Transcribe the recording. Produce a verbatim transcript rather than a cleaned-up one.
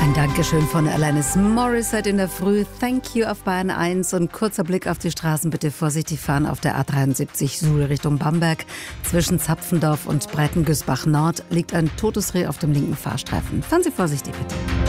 Ein Dankeschön von Alanis Morissette in der Früh. Thank you auf Bayern eins und kurzer Blick auf die Straßen. Bitte vorsichtig fahren auf der A dreiundsiebzig Suhl Richtung Bamberg. Zwischen Zapfendorf und Breitengüßbach Nord liegt ein totes Reh auf dem linken Fahrstreifen. Fahren Sie vorsichtig bitte.